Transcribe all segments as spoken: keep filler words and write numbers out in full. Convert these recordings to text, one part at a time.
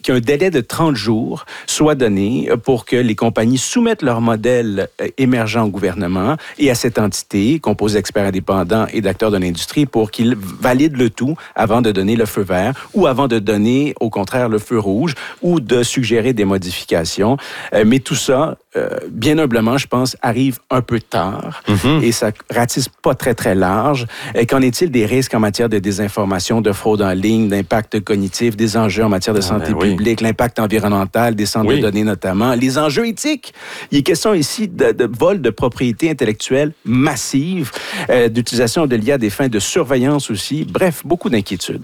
qu'un délai de trente jours soit donné pour que les compagnies soumettent leur modèle émergent au gouvernement et à cette entité, composée d'experts indépendants et d'acteurs de l'industrie, pour qu'ils valident le tout avant de donner le feu vert ou avant de donner, au contraire, le feu rouge ou de suggérer des modifications. Euh, mais tout ça, euh, bien humblement, je pense, arrive un peu tard mm-hmm. et ça ratisse pas très, très large. Et qu'en est-il des risques en matière de désinformation, de fraude en ligne, d'impact cognitif, des enjeux en matière de santé ah ben publique, oui. l'impact environnemental des centres oui. de données notamment, les enjeux éthiques. Il est question ici de, de vol de propriété intellectuelle massive, euh, d'utilisation de l'I A à des fins de surveillance aussi. Bref, beaucoup d'inquiétudes.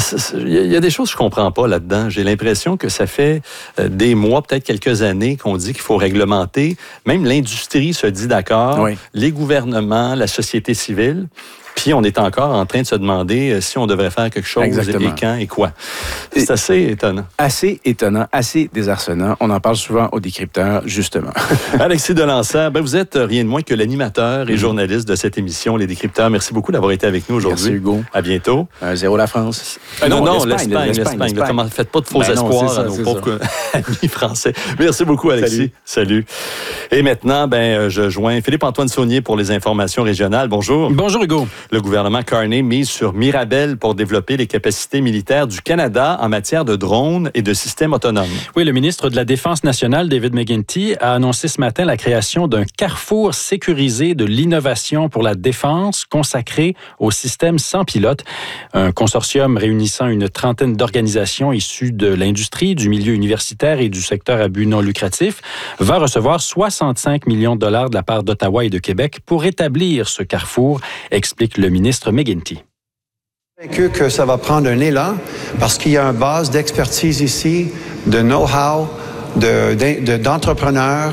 Il y a des choses que je comprends pas là-dedans. J'ai l'impression que ça fait des mois, peut-être quelques années, qu'on dit qu'il faut réglementer. Même l'industrie se dit d'accord, oui. les gouvernements, la société civile. Puis on est encore en train de se demander si on devrait faire quelque chose Exactement. et quand et quoi. C'est assez étonnant. Assez étonnant, assez désarçonnant. On en parle souvent aux décrypteurs, justement. Alexis Delancer, ben vous êtes rien de moins que l'animateur et journaliste de cette émission, Les Décrypteurs. Merci beaucoup d'avoir été avec nous aujourd'hui. Merci Hugo. À bientôt. Un zéro la France. Euh, non, non, l'Espagne, l'Espagne. l'Espagne, l'Espagne. Comment, faites pas de faux ben espoirs non, ça, à nos pauvres amis français. Merci beaucoup, Alexis. Salut. Salut. Et maintenant, ben, je joins Philippe-Antoine Saunier pour les informations régionales. Bonjour. Bonjour, Hugo. Le gouvernement Carney mise sur Mirabel pour développer les capacités militaires du Canada en matière de drones et de systèmes autonomes. Oui, le ministre de la Défense nationale, David McGuinty, a annoncé ce matin la création d'un carrefour sécurisé de l'innovation pour la défense consacré aux systèmes sans pilote. Un consortium réunissant une trentaine d'organisations issues de l'industrie, du milieu universitaire et du secteur à but non lucratif va recevoir soixante-cinq millions de dollars de la part d'Ottawa et de Québec pour établir ce carrefour, explique le ministre McGuinty. Convaincu que ça va prendre un élan parce qu'il y a une base d'expertise ici, de know-how, de, de, d'entrepreneurs,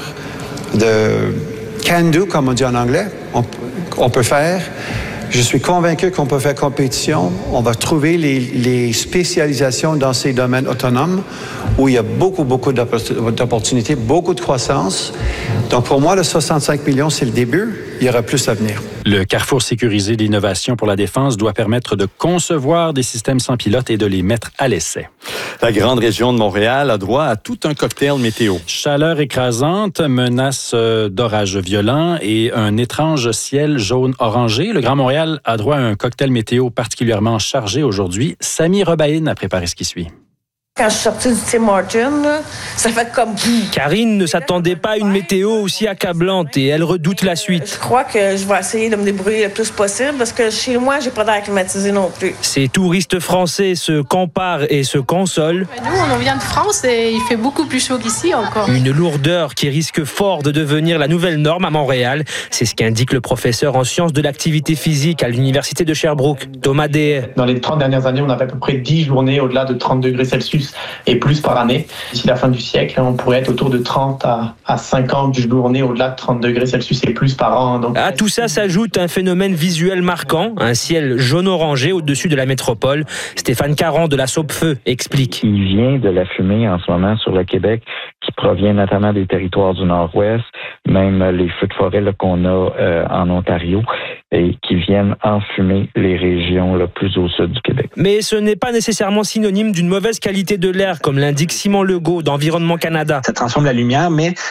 de can-do, comme on dit en anglais, on, on peut faire. Je suis convaincu qu'on peut faire compétition. On va trouver les, les spécialisations dans ces domaines autonomes où il y a beaucoup, beaucoup d'opportunités, beaucoup de croissance. Donc, pour moi, le soixante-cinq millions, c'est le début. Il y aura plus à venir. Le carrefour sécurisé d'innovation pour la défense doit permettre de concevoir des systèmes sans pilote et de les mettre à l'essai. La grande région de Montréal a droit à tout un cocktail météo. Chaleur écrasante, menace d'orages violents et un étrange ciel jaune-orangé. Le Grand Montréal a droit à un cocktail météo particulièrement chargé aujourd'hui. Samy Rebaïne a préparé ce qui suit. Quand je suis sortie du Tim Hortons, là, ça fait comme... Karine ne s'attendait pas à une météo aussi accablante et elle redoute la suite. Je crois que je vais essayer de me débrouiller le plus possible parce que chez moi, j'ai pas d'air climatisé non plus. Ces touristes français se comparent et se consolent. Nous, on vient de France et il fait beaucoup plus chaud qu'ici encore. Une lourdeur qui risque fort de devenir la nouvelle norme à Montréal. C'est ce qu'indique le professeur en sciences de l'activité physique à l'Université de Sherbrooke, Thomas Dehaye. Dans les trente dernières années, on avait à peu près dix journées au-delà de trente degrés Celsius et plus par année. D'ici la fin du siècle, on pourrait être autour de trente à cinquante journées au-delà de trente degrés Celsius et plus par an. Donc... À tout ça s'ajoute un phénomène visuel marquant, un ciel jaune-orangé au-dessus de la métropole. Stéphane Caron de la Saupe-Feu explique. Il vient de la fumée en ce moment sur le Québec qui provient notamment des territoires du Nord-Ouest, même les feux de forêt là, qu'on a euh, en Ontario et qui viennent enfumer les régions le plus au sud du Québec. Mais ce n'est pas nécessairement synonyme d'une mauvaise qualité de l'air, comme l'indique Simon Legault d'Environnement Canada. Ça transforme la lumière, mais